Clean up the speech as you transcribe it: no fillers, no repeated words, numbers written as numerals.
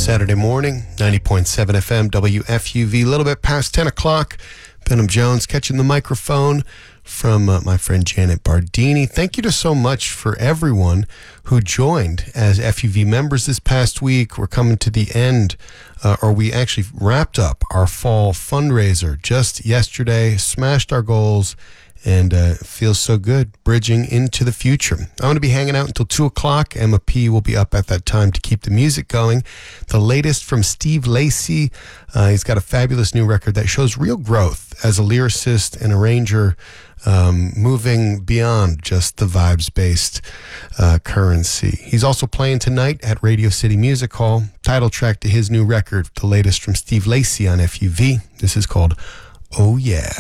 Saturday morning, 90.7 FM, WFUV, a little bit past 10 o'clock. Benham Jones catching the microphone from my friend Janet Bardini. Thank you to so much for everyone who joined as FUV members this past week. We're coming to the end, or we actually wrapped up our fall fundraiser just yesterday, smashed our goals, and it feels so good bridging into the future. I'm going to be hanging out until 2 o'clock. Emma P. will be up at that time to keep the music going. The latest from Steve Lacy. He's got a fabulous new record that shows real growth as a lyricist and arranger, moving beyond just the vibes-based currency. He's also playing tonight at Radio City Music Hall. Title track to his new record, the latest from Steve Lacy on FUV. This is called Oh Yeah.